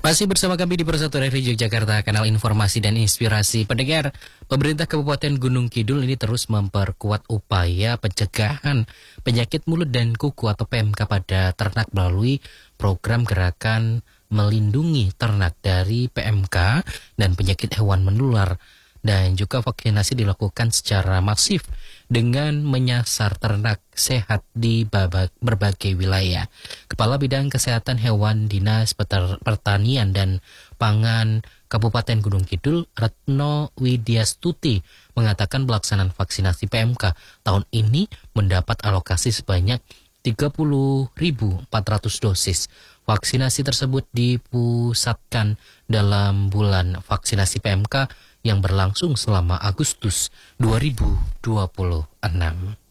Masih bersama kami di Persatu Radio Yogyakarta, kanal informasi dan inspirasi pendengar. Pemerintah Kabupaten Gunung Kidul ini terus memperkuat upaya pencegahan penyakit mulut dan kuku atau PMK pada ternak melalui program gerakan melindungi ternak dari PMK dan penyakit hewan menular. Dan juga vaksinasi dilakukan secara masif dengan menyasar ternak sehat di berbagai wilayah. Kepala Bidang Kesehatan Hewan Dinas Pertanian dan Pangan Kabupaten Gunung Kidul, Retno Widyastuti, mengatakan pelaksanaan vaksinasi PMK tahun ini mendapat alokasi sebanyak 30.400 dosis. Vaksinasi tersebut dipusatkan dalam bulan vaksinasi PMK yang berlangsung selama Agustus 2026.